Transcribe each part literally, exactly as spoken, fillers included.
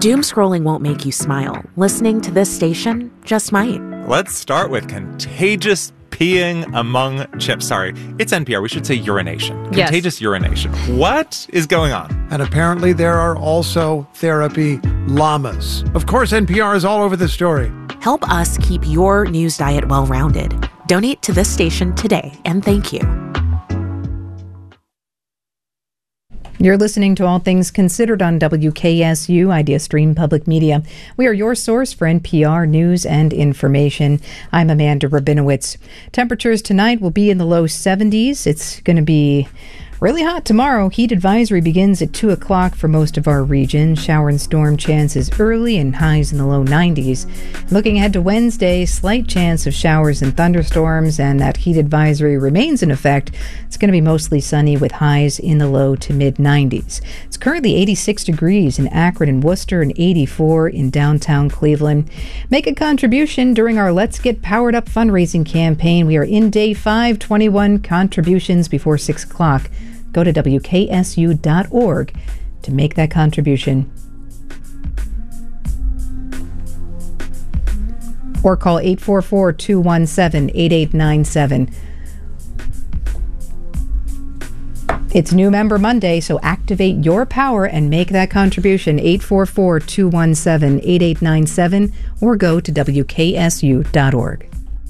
Doom scrolling won't make you smile. Listening to this station just might. Let's start with contagious peeing among chips. Sorry, it's N P R. We should say urination. Yes. Contagious urination. What is going on? And apparently there are also therapy llamas. Of course, N P R is all over the story. Help us keep your news diet well-rounded. Donate to this station today, and thank you. You're listening to All Things Considered on W K S U, Idea Stream Public Media. We are your source for N P R news and information. I'm Amanda Rabinowitz. Temperatures tonight will be in the low seventies. It's going to be really hot tomorrow. Heat advisory begins at two o'clock for most of our region. Shower and storm chances early and highs in the low nineties. Looking ahead to Wednesday, slight chance of showers and thunderstorms, and that heat advisory remains in effect. It's going to be mostly sunny with highs in the low to mid nineties. It's currently eighty-six degrees in Akron and Worcester and eighty-four in downtown Cleveland. Make a contribution during our Let's Get Powered Up fundraising campaign. We are in day five twenty-one, contributions before six o'clock. Go to W K S U dot org to make that contribution. Or call eight four four, two one seven, eight eight nine seven. It's New Member Monday, so activate your power and make that contribution. eight four four, two one seven, eight eight nine seven or go to W K S U dot org.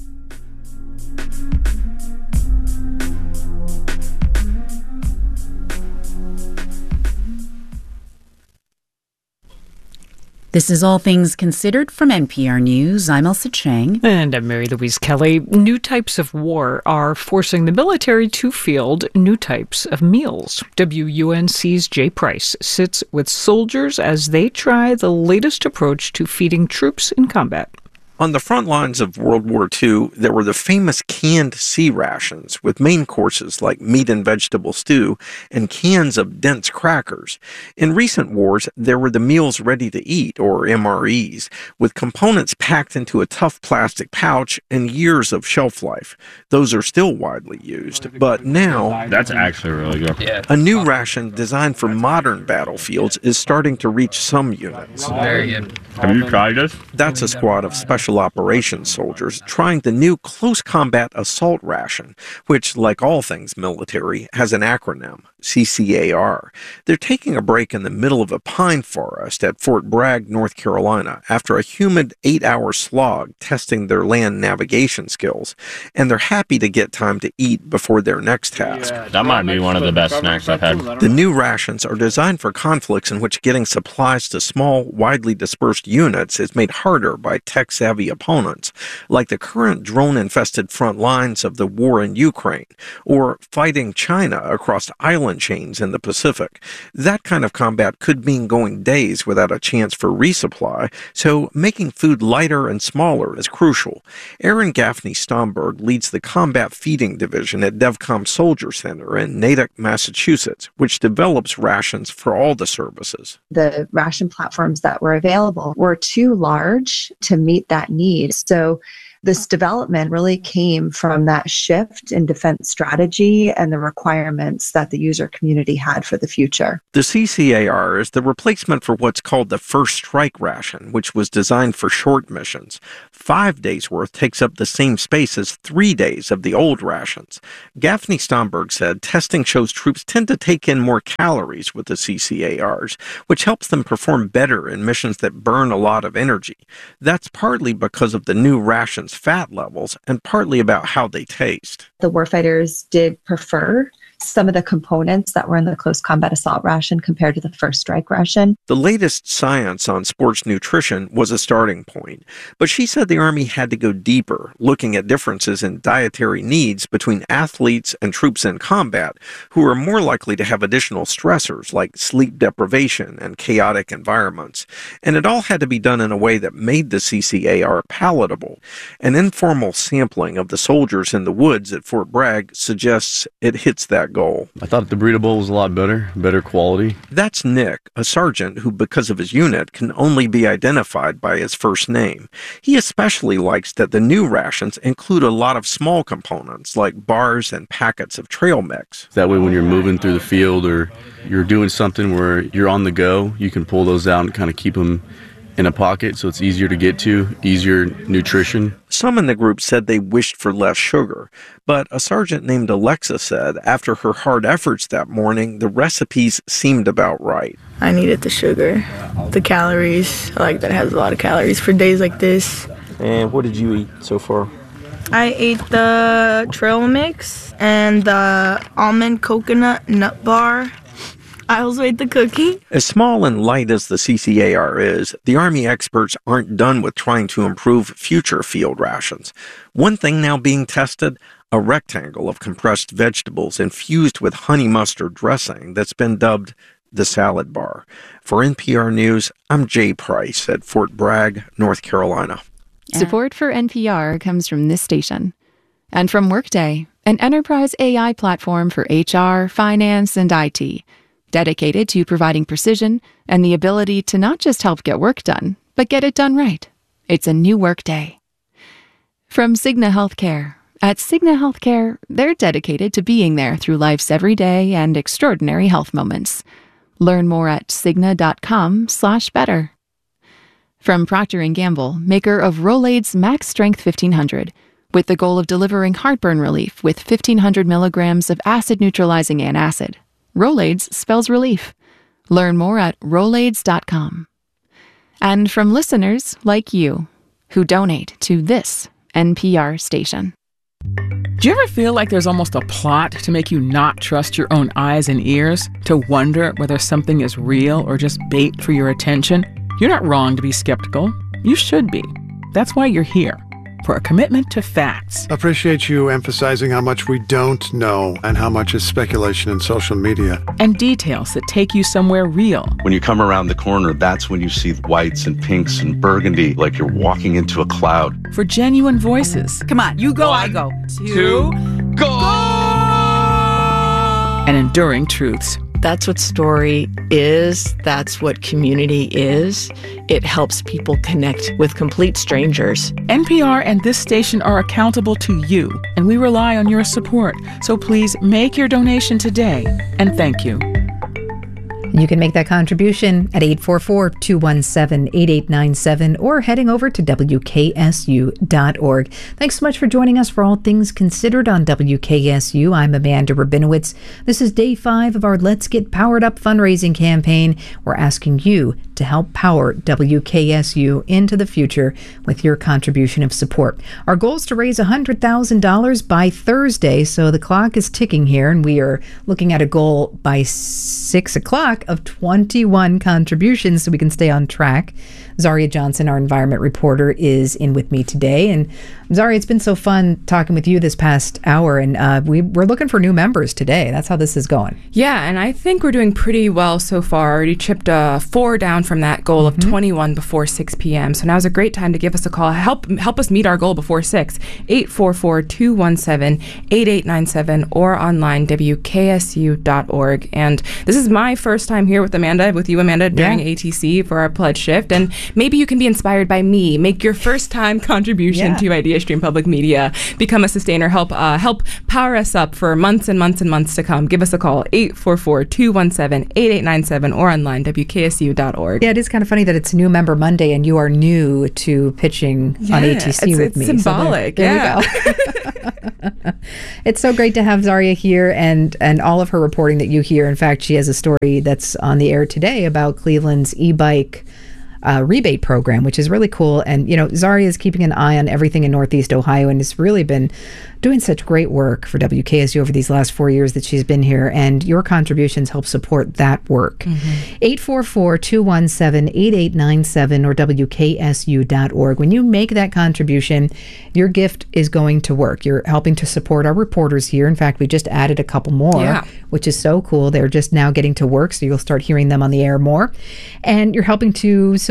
This is All Things Considered from N P R News. I'm Elsa Chang. And I'm Mary Louise Kelly. New types of war are forcing the military to field new types of meals. W U N C's Jay Price sits with soldiers as they try the latest approach to feeding troops in combat. On the front lines of World War Two, there were the famous canned C rations with main courses like meat and vegetable stew and cans of dense crackers. In recent wars, there were the meals ready to eat, or M R Es, with components packed into a tough plastic pouch and years of shelf life. Those are still widely used, but now... That's actually really good. Yeah. A new ration designed for modern battlefields is starting to reach some units. Very good. Have you tried this? That's a squad of special operations soldiers trying the new close combat assault ration, which, like all things military, has an acronym, C C A R. They're taking a break in the middle of a pine forest at Fort Bragg, North Carolina, after a humid eight-hour slog testing their land navigation skills, and they're happy to get time to eat before their next task. That might be one of the best snacks I've had. The new rations are designed for conflicts in which getting supplies to small, widely dispersed units is made harder by tech-savvy opponents, like the current drone-infested front lines of the war in Ukraine, or fighting China across island chains in the Pacific. That kind of combat could mean going days without a chance for resupply, so making food lighter and smaller is crucial. Aaron Gaffney Stomberg leads the Combat Feeding Division at DevCom Soldier Center in Natick, Massachusetts, which develops rations for all the services. The ration platforms that were available were too large to meet that need. So this development really came from that shift in defense strategy and the requirements that the user community had for the future. The C C A R is the replacement for what's called the First Strike ration, which was designed for short missions. Five days' worth takes up the same space as three days of the old rations. Gaffney Stomberg said testing shows troops tend to take in more calories with the C C A Rs, which helps them perform better in missions that burn a lot of energy. That's partly because of the new rations fat levels and partly about how they taste. The warfighters did prefer some of the components that were in the close combat assault ration compared to the First Strike ration. The latest science on sports nutrition was a starting point, but she said the Army had to go deeper, looking at differences in dietary needs between athletes and troops in combat, who are more likely to have additional stressors like sleep deprivation and chaotic environments. And it all had to be done in a way that made the C C A R palatable. An informal sampling of the soldiers in the woods at Fort Bragg suggests it hits that that goal. I thought the burrito bowl was a lot better, better quality. That's Nick, a sergeant who, because of his unit, can only be identified by his first name. He especially likes that the new rations include a lot of small components like bars and packets of trail mix. That way when you're moving through the field or you're doing something where you're on the go, you can pull those out and kind of keep them in a pocket so it's easier to get to, easier nutrition. Some in the group said they wished for less sugar, but a sergeant named Alexa said after her hard efforts that morning, the recipes seemed about right. I needed the sugar, the calories. I like that it has a lot of calories for days like this. And what did you eat so far? I ate the trail mix and the almond coconut nut bar. I also ate the cookie. As small and light as the C C A R is, the Army experts aren't done with trying to improve future field rations. One thing now being tested, a rectangle of compressed vegetables infused with honey mustard dressing that's been dubbed the salad bar. For N P R News, I'm Jay Price at Fort Bragg, North Carolina. Support for N P R comes from this station and from Workday, an enterprise A I platform for H R, finance, and I T, dedicated to providing precision and the ability to not just help get work done, but get it done right. It's a new Workday. From Cigna Healthcare. At Cigna Healthcare, they're dedicated to being there through life's everyday and extraordinary health moments. Learn more at cigna.com slash better. From Procter and Gamble, maker of Rolaids Max Strength fifteen hundred, with the goal of delivering heartburn relief with fifteen hundred milligrams of acid-neutralizing antacid. Rolaids spells relief. Learn more at rolaids dot com. And from listeners like you, who donate to this N P R station. Do you ever feel like there's almost a plot to make you not trust your own eyes and ears? To wonder whether something is real or just bait for your attention? You're not wrong to be skeptical. You should be. That's why you're here. For a commitment to facts. Appreciate you emphasizing how much we don't know and how much is speculation in social media. And details that take you somewhere real. When you come around the corner, that's when you see whites and pinks and burgundy, like you're walking into a cloud. For genuine voices. Come on, you go, One, I go. Two, go! And enduring truths. That's what story is. That's what community is. It helps people connect with complete strangers. N P R and this station are accountable to you, and we rely on your support. So please make your donation today, and thank you. You can make that contribution at eight four four, two one seven, eight eight nine seven or heading over to W K S U dot org. Thanks so much for joining us for All Things Considered on W K S U. I'm Amanda Rabinowitz. This is day five of our Let's Get Powered Up fundraising campaign. We're asking you to help power W K S U into the future with your contribution of support. Our goal is to raise one hundred thousand dollars by Thursday, so the clock is ticking here, and we are looking at a goal by six o'clock of twenty-one contributions so we can stay on track. Zaria Johnson, our environment reporter, is in with me today. And Zaria, it's been so fun talking with you this past hour, and uh, we, we're looking for new members today. That's how this is going. Yeah, and I think we're doing pretty well so far. Already chipped uh, four down from that goal of mm-hmm. twenty-one before six p.m. So now's a great time to give us a call. Help help us meet our goal before six. eight four four, two one seven, eight eight nine seven or online, W K S U dot org. And this is my first time here with Amanda, with you, Amanda, during yeah. A T C for our pledge shift. And maybe you can be inspired by me. Make your first time contribution yeah. to IdeaStream Public Media. Become a sustainer. Help uh, help power us up for months and months and months to come. Give us a call, eight four four, two one seven, eight eight nine seven or online, W K S U dot org. Yeah, it is kind of funny that it's New Member Monday and you are new to pitching yeah, on A T C it's, with it's me. Symbolic. So there, yeah. there we go. It's so great to have Zaria here and, and all of her reporting that you hear. In fact, she has a story that's on the air today about Cleveland's e-bike Uh, rebate program, which is really cool. And, you know, Zaria is keeping an eye on everything in Northeast Ohio and has really been doing such great work for W K S U over these last four years that she's been here. And your contributions help support that work. Mm-hmm. eight four four, two one seven, eight eight nine seven or W K S U dot org. When you make that contribution, your gift is going to work. You're helping to support our reporters here. In fact, we just added a couple more, yeah. which is so cool. They're just now getting to work, so you'll start hearing them on the air more. And you're helping to support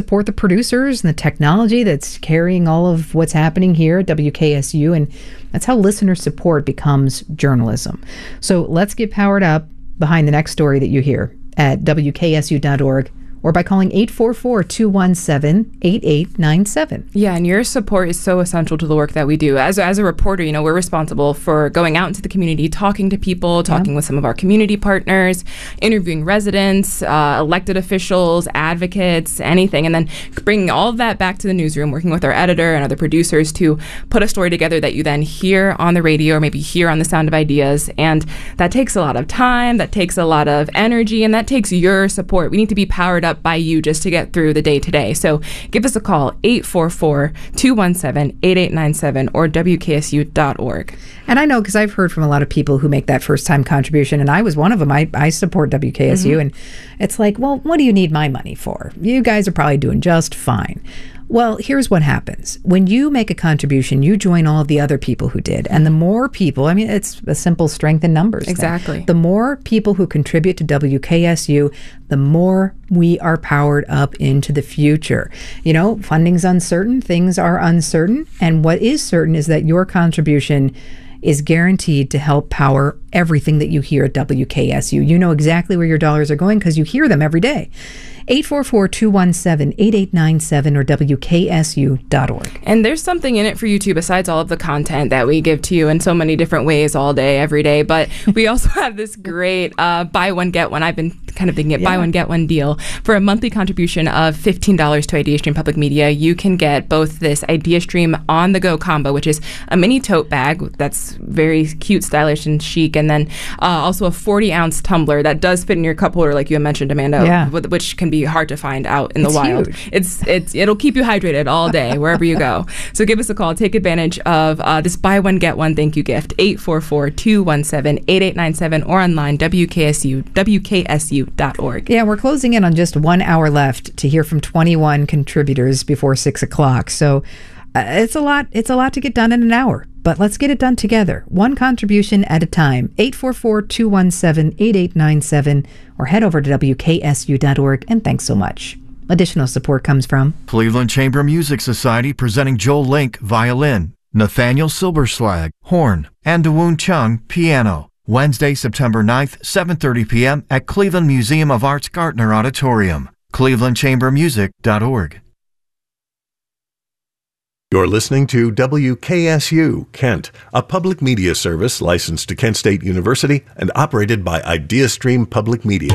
support the producers and the technology that's carrying all of what's happening here at W K S U, and that's how listener support becomes journalism. So let's get powered up behind the next story that you hear at W K S U dot org or by calling eight four four, two one seven, eight eight nine seven. Yeah, and your support is so essential to the work that we do. As, as a reporter, you know, we're responsible for going out into the community, talking to people, talking yeah. with some of our community partners, interviewing residents, uh, elected officials, advocates, anything, and then bringing all of that back to the newsroom, working with our editor and other producers to put a story together that you then hear on the radio or maybe hear on the Sound of Ideas. And that takes a lot of time, that takes a lot of energy, and that takes your support. We need to be powered up by you just to get through the day today. So give us a call, eight four four, two one seven, eight eight nine seven or W K S U dot org. And I know because I've heard from a lot of people who make that first time contribution, and I was one of them. I, I support W K S U, mm-hmm. and it's like, well, what do you need my money for? You guys are probably doing just fine. Well, here's what happens. When you make a contribution, you join all of the other people who did. And the more people, I mean, it's a simple strength in numbers Exactly. thing. The more people who contribute to W K S U, the more we are powered up into the future. You know, funding's uncertain, things are uncertain. And what is certain is that your contribution is guaranteed to help power everything that you hear at W K S U. You know exactly where your dollars are going because you hear them every day. eight four four, two one seven, eight eight nine seven or W K S U dot org. And there's something in it for you too, besides all of the content that we give to you in so many different ways all day, every day. But we also have this great uh, buy one, get one. I've been kind of thinking it, yeah. buy one, get one deal. For a monthly contribution of fifteen dollars to IdeaStream Public Media, you can get both this IdeaStream On The Go combo, which is a mini tote bag that's very cute, stylish, and chic, and then uh, also a forty ounce tumbler that does fit in your cup holder, like you mentioned, Amanda, yeah. which can be hard to find out in the it's wild. Huge. It's it's it'll keep you hydrated all day wherever you go. So give us a call. Take advantage of uh, this buy one get one thank you gift. eight four four, two one seven, eight eight nine seven or online W K S U W K S U dot org. Yeah, we're closing in on just one hour left to hear from twenty-one contributors before six o'clock. So uh, it's a lot. It's a lot to get done in an hour. But let's get it done together, one contribution at a time. eight four four, two one seven, eight eight nine seven or head over to W K S U dot org, and thanks so much. Additional support comes from Cleveland Chamber Music Society presenting Joel Link, violin, Nathaniel Silberslag, horn, and Dawoon Chung, piano. Wednesday, September ninth, seven thirty p.m. at Cleveland Museum of Art's Gartner Auditorium. cleveland chamber music dot org. You're listening to W K S U, Kent, a public media service licensed to Kent State University and operated by IdeaStream Public Media.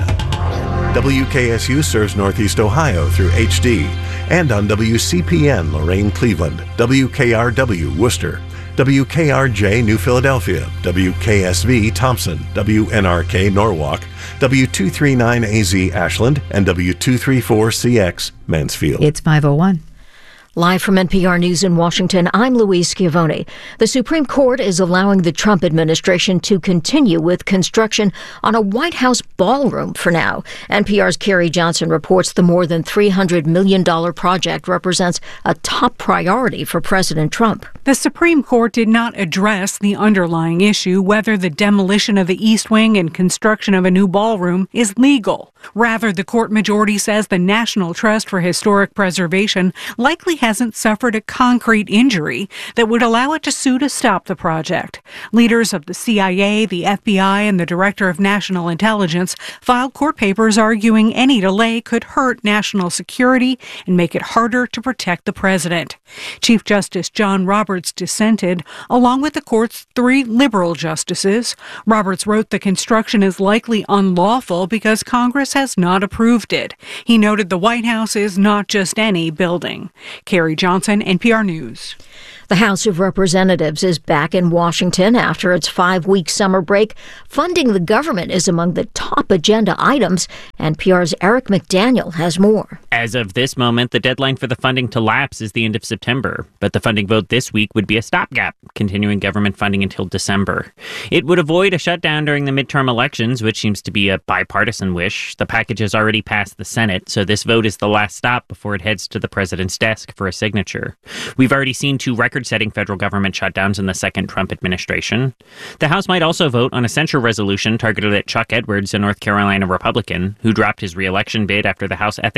W K S U serves Northeast Ohio through H D and on W C P N Lorain, Cleveland, W K R W Worcester, W K R J New Philadelphia, W K S V Thompson, W N R K Norwalk, W two thirty-nine A Z Ashland, and W two thirty-four C X Mansfield. It's five oh one. Live from N P R News in Washington, I'm Louise Schiavone. The Supreme Court is allowing the Trump administration to continue with construction on a White House ballroom for now. N P R's Carrie Johnson reports the more than three hundred million dollars project represents a top priority for President Trump. The Supreme Court did not address the underlying issue, whether the demolition of the East Wing and construction of a new ballroom is legal. Rather, the court majority says the National Trust for Historic Preservation likely hasn't suffered a concrete injury that would allow it to sue to stop the project. Leaders of the C I A, the F B I, and the Director of National Intelligence filed court papers arguing any delay could hurt national security and make it harder to protect the president. Chief Justice John Roberts dissented, along with the court's three liberal justices. Roberts wrote the construction is likely unlawful because Congress has not approved it. He noted the White House is not just any building. Carrie Johnson, N P R News. The House of Representatives is back in Washington after its five-week summer break. Funding the government is among the top agenda items. N P R's Eric McDaniel has more. As of this moment, the deadline for the funding to lapse is the end of September. But the funding vote this week would be a stopgap, continuing government funding until December. It would avoid a shutdown during the midterm elections, which seems to be a bipartisan wish. The package has already passed the Senate, so this vote is the last stop before it heads to the president's desk for a signature. We've already seen two record-setting federal government shutdowns in the second Trump administration. The House might also vote on a censure resolution targeted at Chuck Edwards, a North Carolina Republican, who dropped his re-election bid after the House Ethics Committee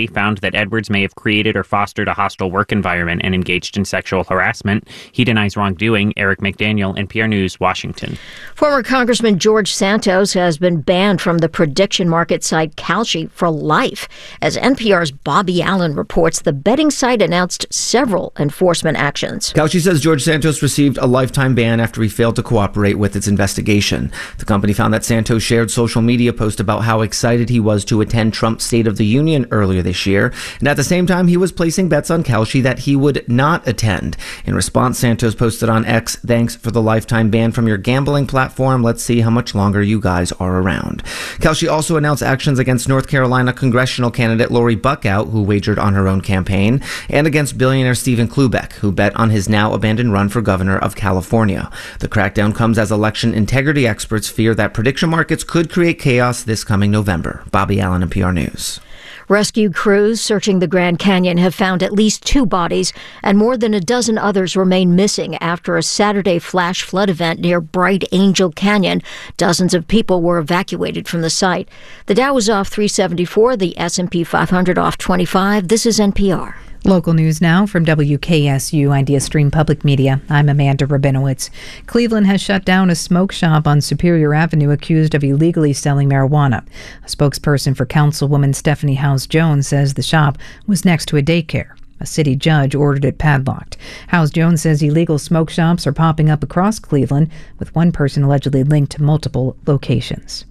found that Edwards may have created or fostered a hostile work environment and engaged in sexual harassment. He denies wrongdoing. Eric McDaniel, N P R News, Washington. Former Congressman George Santos has been banned from the prediction market site Kalshi for life. As N P R's Bobby Allen reports, the betting site announced several enforcement actions. Kalshi says George Santos received a lifetime ban after he failed to cooperate with its investigation. The company found that Santos shared social media posts about how excited he was to attend Trump's State of the Union earlier this year, and at the same time he was placing bets on Kalshi that he would not attend. In response, Santos posted on X, "Thanks for the lifetime ban from your gambling platform. Let's see how much longer you guys are around." Kalshi also announced actions against North Carolina congressional candidate Lori Buckout, who wagered on her own campaign, and against billionaire Stephen Klubeck, who bet on his now abandoned run for governor of California. The crackdown comes as election integrity experts fear that prediction markets could create chaos this coming November. Bobby Allen, N P R News. Rescue crews searching the Grand Canyon have found at least two bodies, and more than a dozen others remain missing after a Saturday flash flood event near Bright Angel Canyon. Dozens of people were evacuated from the site. The Dow was off three seventy-four, the S and P five hundred off twenty-five. This is N P R. Local news now from W K S U IdeaStream Public Media. I'm Amanda Rabinowitz. Cleveland has shut down a smoke shop on Superior Avenue accused of illegally selling marijuana. A spokesperson for Councilwoman Stephanie House-Jones says the shop was next to a daycare. A city judge ordered it padlocked. House-Jones says illegal smoke shops are popping up across Cleveland, with one person allegedly linked to multiple locations.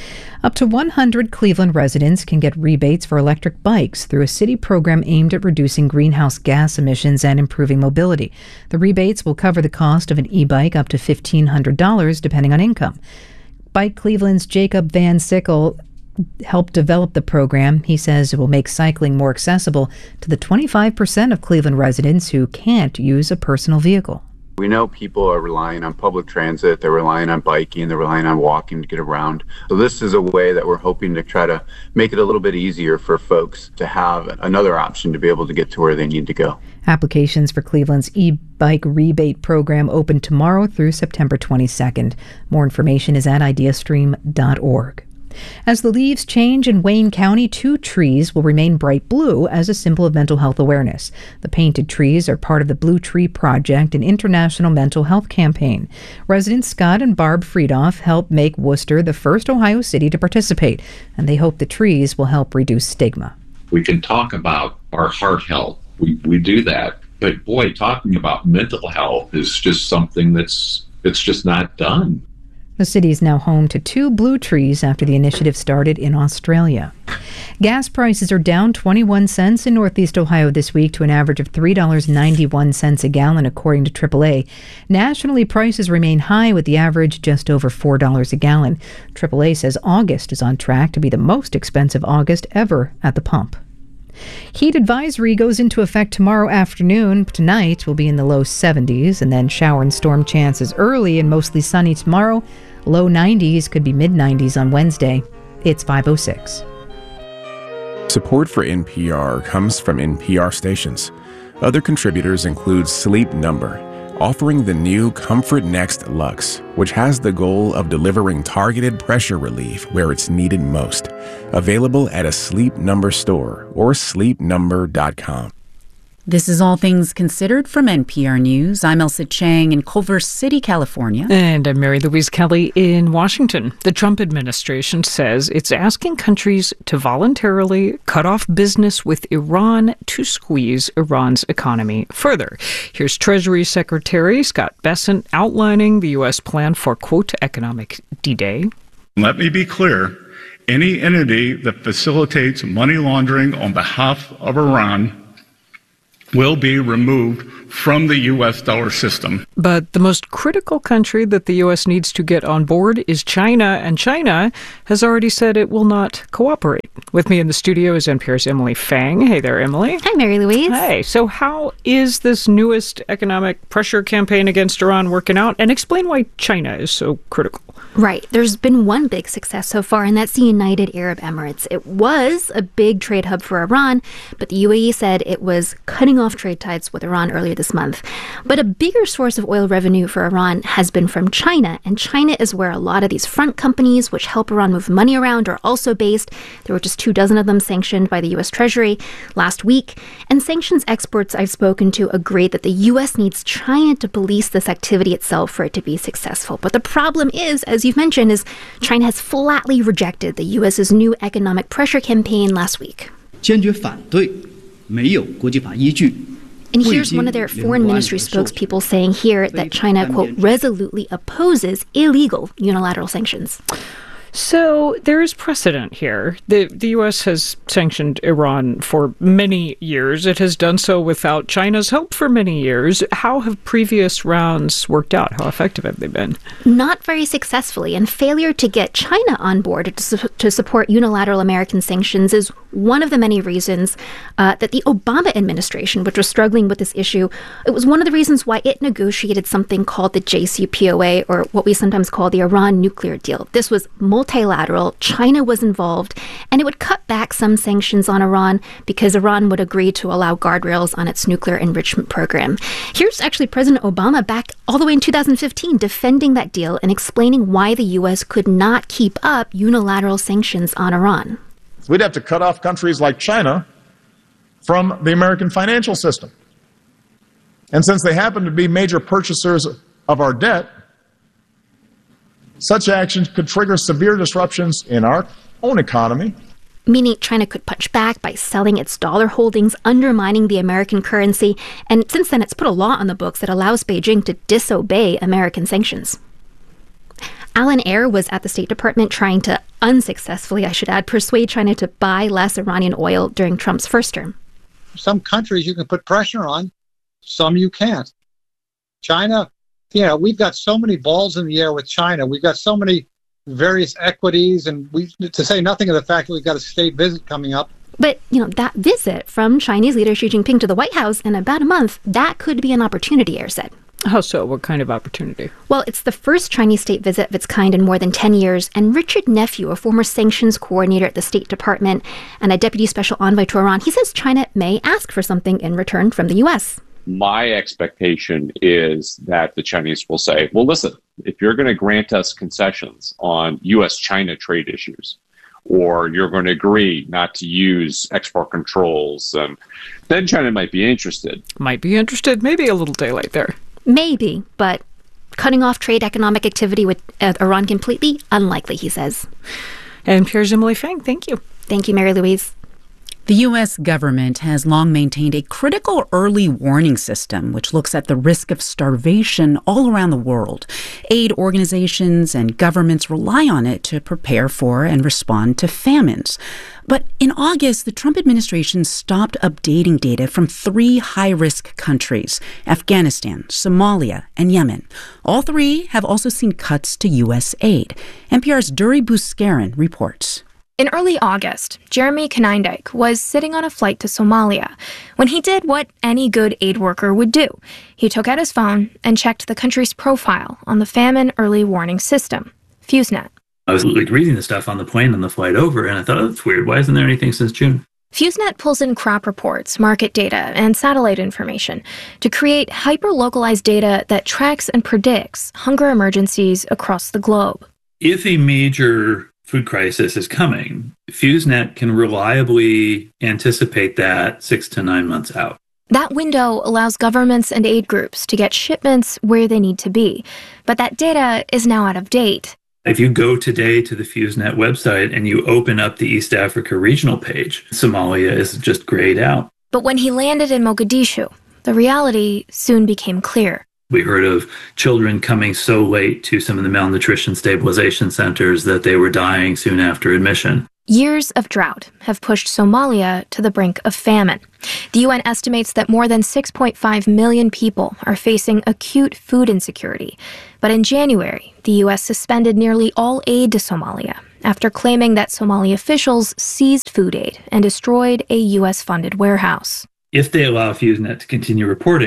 Up to one hundred Cleveland residents can get rebates for electric bikes through a city program aimed at reducing greenhouse gas emissions and improving mobility. The rebates will cover the cost of an e-bike up to fifteen hundred dollars, depending on income. Bike Cleveland's Jacob Van Sickle helped develop the program. He says it will make cycling more accessible to the twenty-five percent of Cleveland residents who can't use a personal vehicle. We know people are relying on public transit, they're relying on biking, they're relying on walking to get around. So this is a way that we're hoping to try to make it a little bit easier for folks to have another option to be able to get to where they need to go. Applications for Cleveland's e-bike rebate program open tomorrow through September twenty-second. More information is at ideastream dot org. As the leaves change in Wayne County, two trees will remain bright blue as a symbol of mental health awareness. The painted trees are part of the Blue Tree Project, an international mental health campaign. Residents Scott and Barb Friedoff helped make Worcester the first Ohio city to participate, and they hope the trees will help reduce stigma. We can talk about our heart health. We, we do that. But boy, talking about mental health is just something that's it's just not done. The city is now home to two blue trees after the initiative started in Australia. Gas prices are down twenty-one cents in Northeast Ohio this week to an average of three dollars and ninety-one cents a gallon, according to triple A. Nationally, prices remain high, with the average just over four dollars a gallon. triple A says August is on track to be the most expensive August ever at the pump. Heat advisory goes into effect tomorrow afternoon. Tonight will be in the low seventies, and then shower and storm chances early and mostly sunny tomorrow. Low nineties, could be mid nineties on Wednesday. It's five oh six. Support for N P R comes from N P R stations. Other contributors include Sleep Number, offering the new Comfort Next Luxe, which has the goal of delivering targeted pressure relief where it's needed most. Available at a Sleep Number store or sleep number dot com. This is All Things Considered from N P R News. I'm Elsa Chang in Culver City, California. And I'm Mary Louise Kelly in Washington. The Trump administration says it's asking countries to voluntarily cut off business with Iran to squeeze Iran's economy further. Here's Treasury Secretary Scott Bessent outlining the U S plan for, quote, economic D-Day. Let me be clear. Any entity that facilitates money laundering on behalf of Iran will be removed from the U S dollar system. But the most critical country that the U S needs to get on board is China, and China has already said it will not cooperate. With me in the studio is N P R's Emily Fang. Hey there, Emily. Hi, Mary Louise. Hey, so how is this newest economic pressure campaign against Iran working out? And explain why China is so critical. Right. There's been one big success so far, and that's the United Arab Emirates. It was a big trade hub for Iran, but the U A E said it was cutting cutting off trade ties with Iran earlier this month. But a bigger source of oil revenue for Iran has been from China, and China is where a lot of these front companies, which help Iran move money around, are also based. There were just two dozen of them sanctioned by the U S Treasury last week, and sanctions experts I've spoken to agree that the U S needs China to police this activity itself for it to be successful. But the problem is, as you've mentioned, is China has flatly rejected the U S's new economic pressure campaign last week. 坚决反对没有国际法依据 And here's one of their foreign ministry spokespeople saying here that China, quote, resolutely opposes illegal unilateral sanctions. So there is precedent here. The the U S has sanctioned Iran for many years. It has done so without China's help for many years. How have previous rounds worked out? How effective have they been? Not very successfully, and failure to get China on board to, su- to support unilateral American sanctions is one of the many reasons uh, that the Obama administration, which was struggling with this issue, it was one of the reasons why it negotiated something called the J C P O A, or what we sometimes call the Iran nuclear deal. This was multilateral. China was involved, and it would cut back some sanctions on Iran because Iran would agree to allow guardrails on its nuclear enrichment program. Here's actually President Obama back all the way in two thousand fifteen defending that deal and explaining why the U S could not keep up unilateral sanctions on Iran. We'd have to cut off countries like China from the American financial system. And since they happen to be major purchasers of our debt, such actions could trigger severe disruptions in our own economy. Meaning China could punch back by selling its dollar holdings, undermining the American currency. And since then, it's put a law on the books that allows Beijing to disobey American sanctions. Alan Ayer was at the State Department trying to, unsuccessfully, I should add, persuade China to buy less Iranian oil during Trump's first term. Some countries you can put pressure on, some you can't. China, you know, we've got so many balls in the air with China. We've got so many various equities, and we, to say nothing of the fact that we've got a state visit coming up. But, you know, that visit from Chinese leader Xi Jinping to the White House in about a month, that could be an opportunity, Ayer said. How so? What kind of opportunity? Well, it's the first Chinese state visit of its kind in more than ten years, and Richard Nephew, a former sanctions coordinator at the State Department and a deputy special envoy to Iran, he says China may ask for something in return from the U S. My expectation is that the Chinese will say, well, listen, if you're going to grant us concessions on U S China trade issues, or you're going to agree not to use export controls, um, then China might be interested. Might be interested. Maybe a little daylight there. Maybe, but cutting off trade economic activity with uh, Iran completely, unlikely, he says. And Pierre Zimmerle Fang, thank you. Thank you, Mary Louise. The U S government has long maintained a critical early warning system which looks at the risk of starvation all around the world. Aid organizations and governments rely on it to prepare for and respond to famines. But in August, the Trump administration stopped updating data from three high-risk countries, Afghanistan, Somalia, and Yemen. All three have also seen cuts to U S aid. N P R's Duri Buskarin reports. In early August, Jeremy Kanindijk was sitting on a flight to Somalia when he did what any good aid worker would do. He took out his phone and checked the country's profile on the Famine Early Warning System, FuseNet. I was like reading the stuff on the plane on the flight over, and I thought, oh, that's weird. Why isn't there anything since June? FuseNet pulls in crop reports, market data, and satellite information to create hyper-localized data that tracks and predicts hunger emergencies across the globe. If a major food crisis is coming, FuseNet can reliably anticipate that six to nine months out. That window allows governments and aid groups to get shipments where they need to be. But that data is now out of date. If you go today to the FuseNet website and you open up the East Africa regional page, Somalia is just grayed out. But when he landed in Mogadishu, the reality soon became clear. We heard of children coming so late to some of the malnutrition stabilization centers that they were dying soon after admission. Years of drought have pushed Somalia to the brink of famine. The U N estimates that more than six point five million people are facing acute food insecurity. But in January, the U S suspended nearly all aid to Somalia after claiming that Somali officials seized food aid and destroyed a U S-funded warehouse. If they allow FuseNet to continue reporting,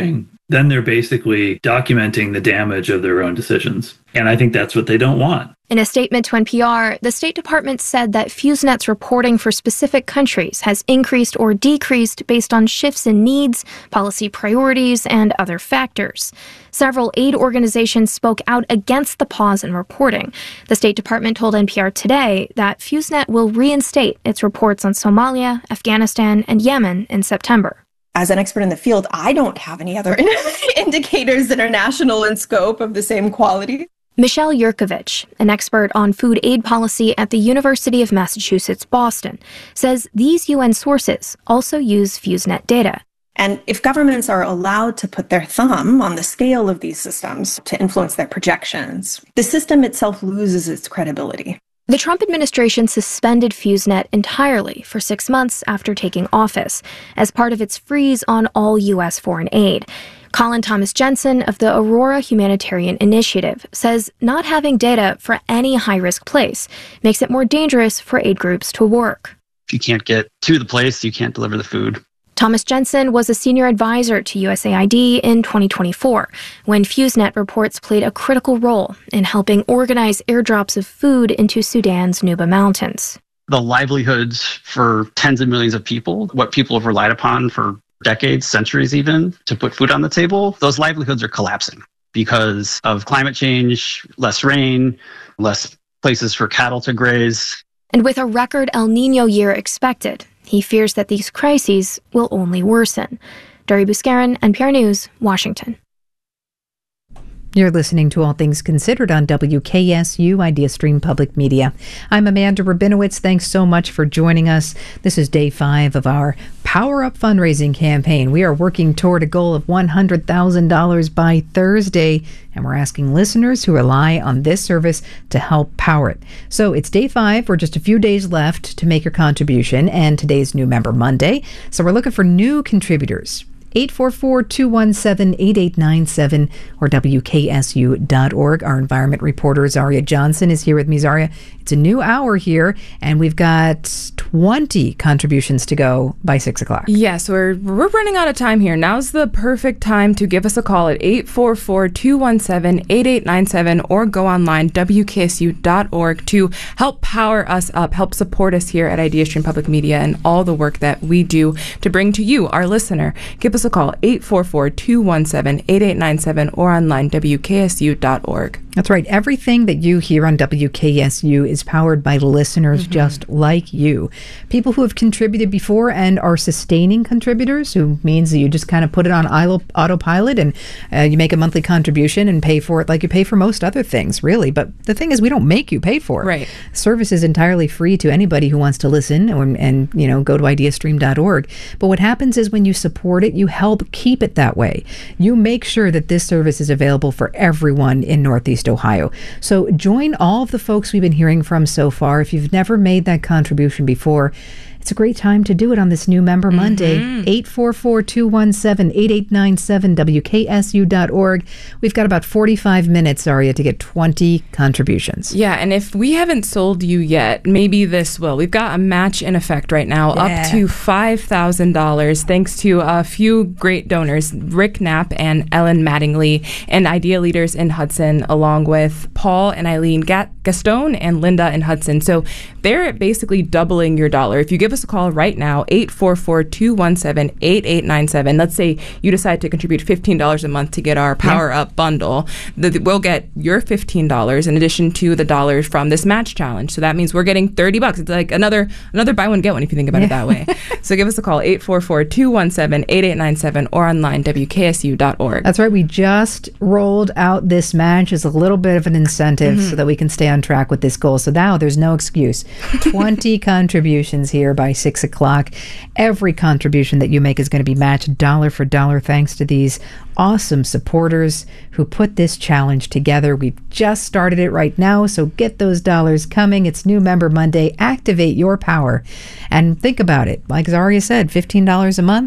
then they're basically documenting the damage of their own decisions. And I think that's what they don't want. In a statement to N P R, the State Department said that FuseNet's reporting for specific countries has increased or decreased based on shifts in needs, policy priorities, and other factors. Several aid organizations spoke out against the pause in reporting. The State Department told N P R today that FuseNet will reinstate its reports on Somalia, Afghanistan, and Yemen in September. As an expert in the field, I don't have any other indicators that are national in scope of the same quality. Michelle Yurkovich, an expert on food aid policy at the University of Massachusetts, Boston, says these U N sources also use FuseNet data. And if governments are allowed to put their thumb on the scale of these systems to influence their projections, the system itself loses its credibility. The Trump administration suspended FuseNet entirely for six months after taking office as part of its freeze on all U S foreign aid. Colin Thomas Jensen of the Aurora Humanitarian Initiative says not having data for any high-risk place makes it more dangerous for aid groups to work. If you can't get to the place, you can't deliver the food. Thomas Jensen was a senior advisor to U S A I D in twenty twenty-four, when FuseNet reports played a critical role in helping organize airdrops of food into Sudan's Nuba Mountains. The livelihoods for tens of millions of people, what people have relied upon for decades, centuries even, to put food on the table, those livelihoods are collapsing because of climate change, less rain, less places for cattle to graze. And with a record El Nino year expected, he fears that these crises will only worsen. Dori Buscarin, N P R News, Washington. You're listening to All Things Considered on W K S U IdeaStream Public Media. I'm Amanda Rabinowitz. Thanks so much for joining us. This is day five of our Power Up fundraising campaign. We are working toward a goal of one hundred thousand dollars by Thursday, and we're asking listeners who rely on this service to help power it. So it's day five. We're just a few days left to make your contribution, and today's New Member Monday. So we're looking for new contributors. eight four four, two one seven, eight eight nine seven or W K S U dot org. Our environment reporter, Zaria Johnson, is here with me. Zaria, it's a new hour here, and we've got twenty contributions to go by six o'clock. Yes, we're, we're running out of time here. Now's the perfect time to give us a call at eight four four, two one seven, eight eight nine seven or go online, W K S U dot org, to help power us up, help support us here at IdeaStream Public Media and all the work that we do to bring to you, our listener. Give us a call, eight four four, two one seven, eight eight nine seven or online, W K S U dot org. That's right. Everything that you hear on W K S U is powered by listeners mm-hmm. just like you. People who have contributed before and are sustaining contributors, who means that you just kind of put it on autopilot and uh, you make a monthly contribution and pay for it like you pay for most other things, really. But the thing is, we don't make you pay for it. Right. Service is entirely free to anybody who wants to listen and, and you know, go to IdeaStream dot org. But what happens is when you support it, you help keep it that way. You make sure that this service is available for everyone in Northeast Ohio. So join all of the folks we've been hearing from so far. If you've never made that contribution before, it's a great time to do it on this New Member mm-hmm. Monday. eight four four, two one seven, eight eight nine seven, W K S U dot org. We've got about forty-five minutes, Zaria, to get twenty contributions. Yeah, and if we haven't sold you yet, maybe this will. We've got a match in effect right now, yeah. up to five thousand dollars, thanks to a few great donors, Rick Knapp and Ellen Mattingly, and Idea Leaders in Hudson, along with Paul and Eileen Gaston and Linda in Hudson. So they're basically doubling your dollar. If you give us a call right now, eight four four, two one seven, eight eight nine seven. Let's say you decide to contribute fifteen dollars a month to get our Power yeah. Up bundle. The, we'll get your fifteen dollars in addition to the dollars from this match challenge. So that means we're getting thirty bucks. It's like another another buy one, get one if you think about yeah. it that way. So give us a call, eight four four, two one seven, eight eight nine seven or online, W K S U dot org. That's right. We just rolled out this match as a little bit of an incentive mm-hmm. so that we can stay on track with this goal. So now there's no excuse. twenty contributions here by six o'clock. Every contribution that you make is going to be matched dollar for dollar thanks to these awesome supporters who put this challenge together. We've just started it right now, so get those dollars coming. It's New Member Monday. Activate your power and think about it. Like Zaria said, fifteen dollars a month.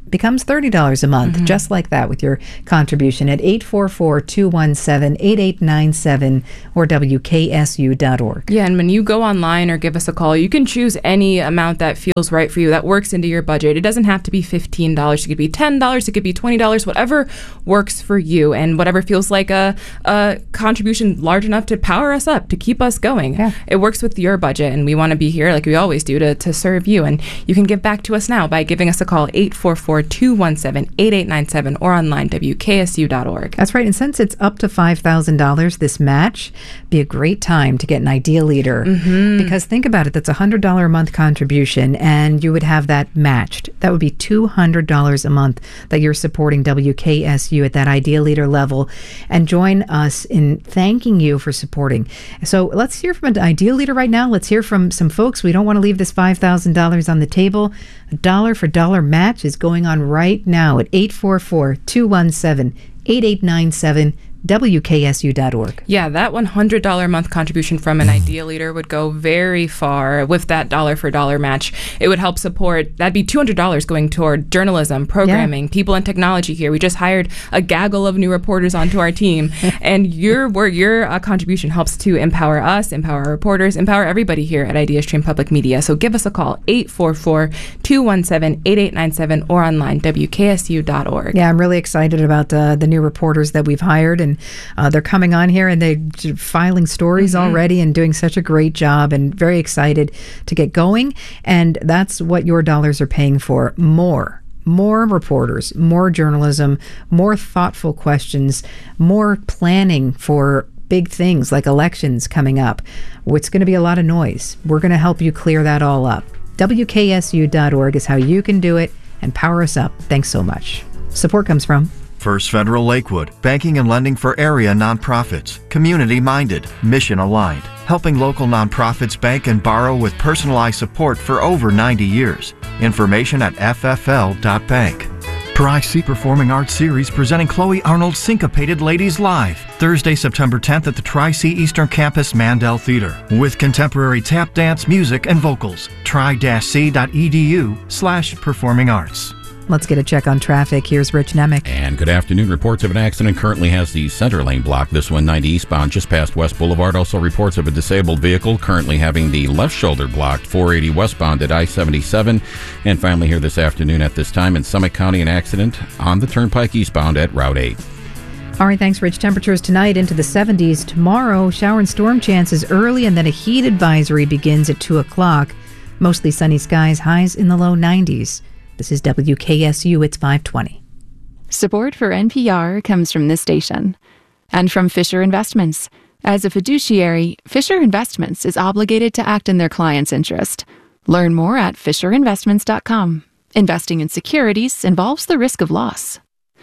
becomes thirty dollars a month, mm-hmm. just like that, with your contribution at eight four four, two one seven, eight eight nine seven or W K S U dot org. Yeah, and when you go online or give us a call, you can choose any amount that feels right for you, that works into your budget. It doesn't have to be fifteen dollars. It could be ten dollars. It could be twenty dollars, whatever works for you and whatever feels like a, a contribution large enough to power us up, to keep us going. Yeah. It works with your budget, and we want to be here, like we always do, to, to serve you. And you can give back to us now by giving us a call, eight four four, two one seven, eight eight nine seven, or online, W K S U dot org. That's right. And since it's up to five thousand dollars, this match be a great time to get an Idea Leader. Mm-hmm. Because think about it, that's a one hundred dollars a month contribution, and you would have that matched. That would be two hundred dollars a month that you're supporting W K S U at that Idea Leader level. And join us in thanking you for supporting. So let's hear from an Idea Leader right now. Let's hear from some folks. We don't want to leave this five thousand dollars on the table. A dollar for dollar match is going on right now at eight four four, two one seven, eight eight nine seven. W K S U dot org. Yeah, that one hundred dollars a month contribution from an Idea Leader would go very far with that dollar for dollar match. It would help support, that'd be two hundred dollars going toward journalism, programming, yeah. people in technology here. We just hired a gaggle of new reporters onto our team, and your work, your uh, contribution helps to empower us, empower our reporters, empower everybody here at IdeaStream Public Media. So give us a call, eight four four, two one seven, eight eight nine seven, or online, W K S U dot org. Yeah, I'm really excited about uh, the new reporters that we've hired, and Uh, they're coming on here and they're filing stories mm-hmm. already and doing such a great job, and very excited to get going. And that's what your dollars are paying for. More. More reporters, more journalism, more thoughtful questions, more planning for big things like elections coming up. It's going to be a lot of noise. We're going to help you clear that all up. W K S U dot org is how you can do it and power us up. Thanks so much. Support comes from First Federal Lakewood, banking and lending for area nonprofits, community-minded, mission-aligned, helping local nonprofits bank and borrow with personalized support for over ninety years. Information at F F L dot bank. Tri-C Performing Arts Series presenting Chloe Arnold's Syncopated Ladies Live, Thursday, September tenth at the Tri-C Eastern Campus Mandel Theater, with contemporary tap dance, music, and vocals. tri-c dot e d u slash performing arts. Let's get a check on traffic. Here's Rich Nemick. And good afternoon. Reports of an accident currently has the center lane blocked. This one ninety eastbound just past West Boulevard. Also reports of a disabled vehicle currently having the left shoulder blocked. four eighty westbound at I seventy-seven. And finally here this afternoon at this time in Summit County, an accident on the Turnpike eastbound at Route eight. All right, thanks, Rich. Temperatures tonight into the seventies. Tomorrow, shower and storm chances early, and then a heat advisory begins at two o'clock. Mostly sunny skies, highs in the low nineties. This is W K S U, it's five twenty. Support for N P R comes from this station and from Fisher Investments. As a fiduciary, Fisher Investments is obligated to act in their client's interest. Learn more at fisher investments dot com. Investing in securities involves the risk of loss.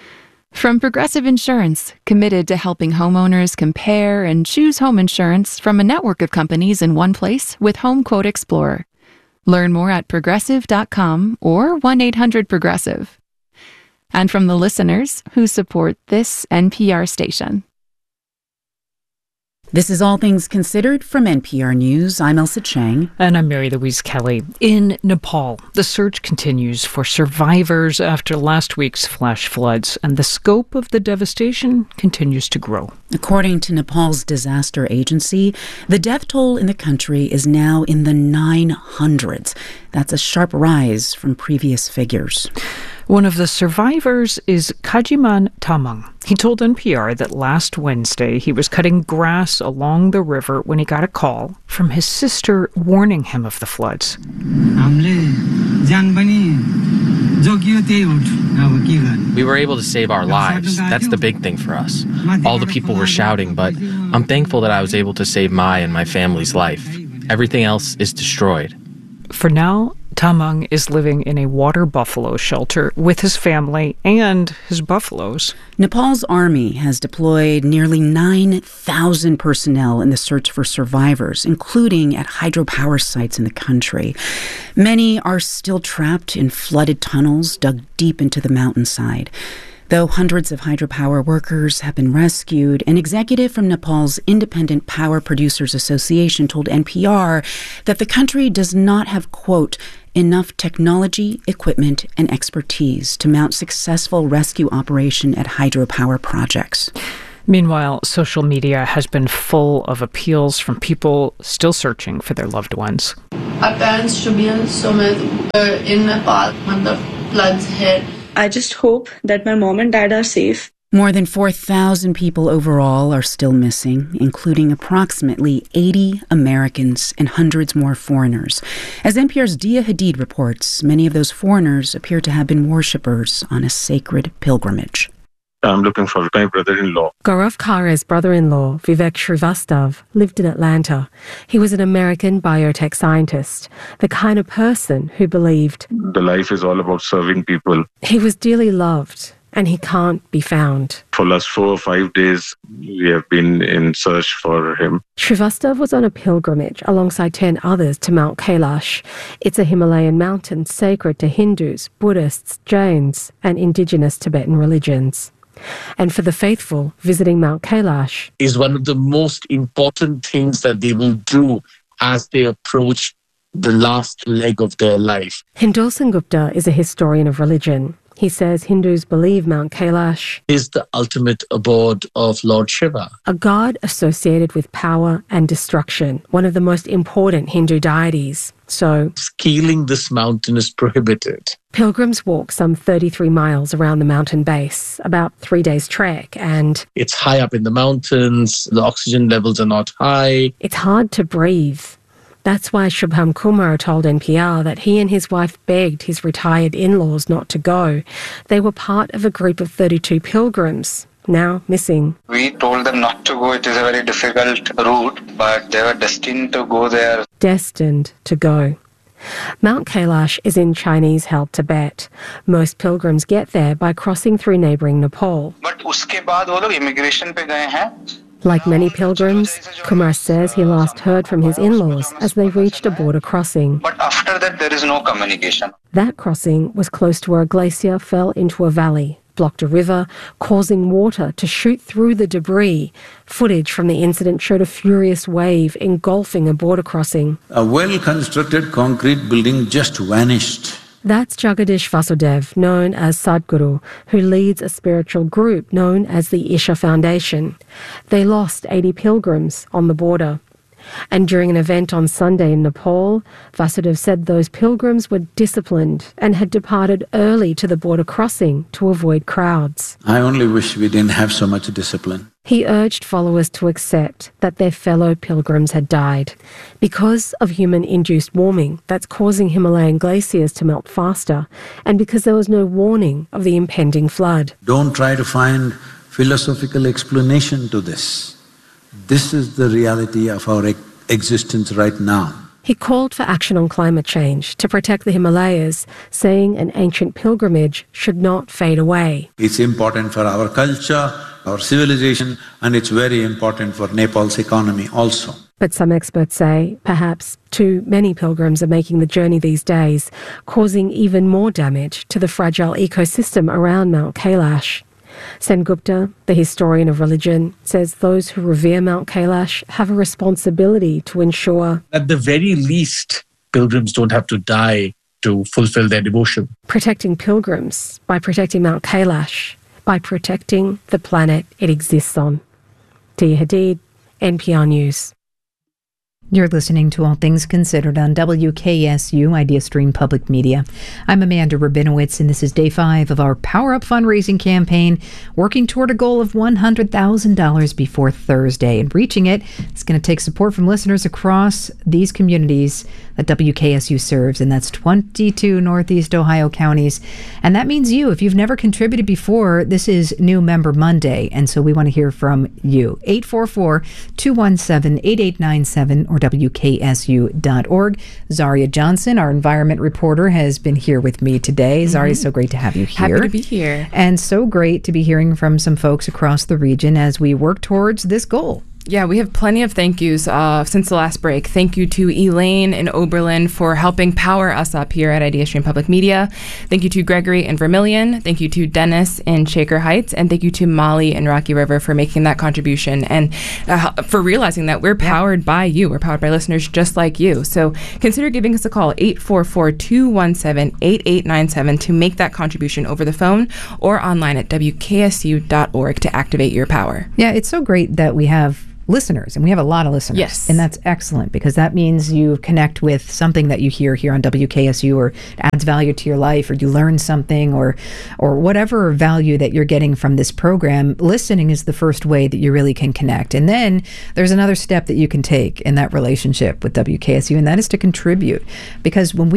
From Progressive Insurance, committed to helping homeowners compare and choose home insurance from a network of companies in one place with Home Quote Explorer. Learn more at progressive dot com or one eight hundred progressive. And from the listeners who support this N P R station. This is All Things Considered from N P R News. I'm Elsa Chang. And I'm Mary Louise Kelly. In Nepal, the search continues for survivors after last week's flash floods, and the scope of the devastation continues to grow. According to Nepal's disaster agency, the death toll in the country is now in the nine hundreds. That's a sharp rise from previous figures. One of the survivors is Kajiman Tamang. He told N P R that last Wednesday he was cutting grass along the river when he got a call from his sister warning him of the floods. We were able to save our lives. That's the big thing for us. All the people were shouting, but I'm thankful that I was able to save my and my family's life. Everything else is destroyed. For now, Tamang is living in a water buffalo shelter with his family and his buffaloes. Nepal's army has deployed nearly nine thousand personnel in the search for survivors, including at hydropower sites in the country. Many are still trapped in flooded tunnels dug deep into the mountainside. Though hundreds of hydropower workers have been rescued, an executive from Nepal's Independent Power Producers Association told N P R that the country does not have, quote, enough technology, equipment, and expertise to mount successful rescue operation at hydropower projects. Meanwhile, social media has been full of appeals from people still searching for their loved ones. Our parents should be in Sumit uh, in Nepal when the floods hit. I just hope that my mom and dad are safe. More than four thousand people overall are still missing, including approximately eighty Americans and hundreds more foreigners. As N P R's Dia Hadid reports, many of those foreigners appear to have been worshippers on a sacred pilgrimage. I'm looking for my brother-in-law. Gaurav Khare's brother-in-law, Vivek Srivastav, lived in Atlanta. He was an American biotech scientist, the kind of person who believed The life is all about serving people. He was dearly loved, and he can't be found. For the last four or five days, we have been in search for him. Srivastav was on a pilgrimage alongside ten others to Mount Kailash. It's a Himalayan mountain sacred to Hindus, Buddhists, Jains, and indigenous Tibetan religions. And for the faithful, visiting Mount Kailash is one of the most important things that they will do as they approach the last leg of their life. Hindol Sengupta is a historian of religion. He says Hindus believe Mount Kailash is the ultimate abode of Lord Shiva, a god associated with power and destruction, one of the most important Hindu deities. So, scaling this mountain is prohibited. Pilgrims walk some thirty-three miles around the mountain base, about three days' trek, and it's high up in the mountains, the oxygen levels are not high. It's hard to breathe. That's why Shubham Kumar told N P R that he and his wife begged his retired in-laws not to go. They were part of a group of thirty-two pilgrims, now missing. We told them not to go. It is a very difficult route, but they were destined to go there. Destined to go. Mount Kailash is in Chinese-held Tibet. Most pilgrims get there by crossing through neighbouring Nepal. But uske baad wo log immigration pe gaye hain. Like many pilgrims, Kumar says he last heard from his in-laws as they reached a border crossing. But after that, there is no communication. That crossing was close to where a glacier fell into a valley, blocked a river, causing water to shoot through the debris. Footage from the incident showed a furious wave engulfing a border crossing. A well-constructed concrete building just vanished. That's Jagadish Vasudev, known as Sadhguru, who leads a spiritual group known as the Isha Foundation. They lost eighty pilgrims on the border. And during an event on Sunday in Nepal, Vasudev said those pilgrims were disciplined and had departed early to the border crossing to avoid crowds. I only wish we didn't have so much discipline. He urged followers to accept that their fellow pilgrims had died because of human-induced warming that's causing Himalayan glaciers to melt faster, and because there was no warning of the impending flood. Don't try to find philosophical explanation to this. This is the reality of our existence right now. He called for action on climate change to protect the Himalayas, saying an ancient pilgrimage should not fade away. It's important for our culture, our civilization, and it's very important for Nepal's economy also. But some experts say perhaps too many pilgrims are making the journey these days, causing even more damage to the fragile ecosystem around Mount Kailash. Sengupta, the historian of religion, says those who revere Mount Kailash have a responsibility to ensure, at the very least, pilgrims don't have to die to fulfill their devotion. Protecting pilgrims by protecting Mount Kailash, by protecting the planet it exists on. Dia Hadid, N P R News. You're listening to All Things Considered on W K S U Idea Stream Public Media. I'm Amanda Rabinowitz, and this is day five of our Power Up fundraising campaign, working toward a goal of one hundred thousand dollars before Thursday. And reaching it is going to take support from listeners across these communities that W K S U serves, and that's twenty-two Northeast Ohio counties. And that means you. If you've never contributed before, this is New Member Monday, and so we want to hear from you. eight four four, two one seven, eight eight nine seven or W K S U dot org. Zaria Johnson, our environment reporter, has been here with me today. Mm-hmm. Zaria, so great to have you here. Happy to be here. And so great to be hearing from some folks across the region as we work towards this goal Yeah, we have plenty of thank yous uh, since the last break. Thank you to Elaine in Oberlin for helping power us up here at IdeaStream Public Media. Thank you to Gregory in Vermilion. Thank you to Dennis in Shaker Heights. And thank you to Molly in Rocky River for making that contribution and uh, for realizing that we're powered by you. We're powered by listeners just like you. So consider giving us a call, eight four four, two one seven, eight eight nine seven, to make that contribution over the phone or online at W K S U dot org to activate your power. Yeah, it's so great that we have listeners, and we have a lot of listeners. Yes. And that's excellent, because that means you connect with something that you hear here on W K S U, or it adds value to your life, or you learn something, or or whatever value that you're getting from this program. Listening is the first way that you really can connect. And then there's another step that you can take in that relationship with W K S U, and that is to contribute. Because when we